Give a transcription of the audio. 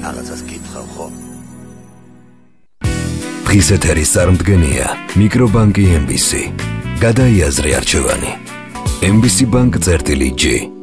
რაღაცას გითხავ ხო? დღის ეთერის წარმდგენია მიკრობანკი MBC. გადაიაზრე არჩევანი. MBC Bank წერტილი G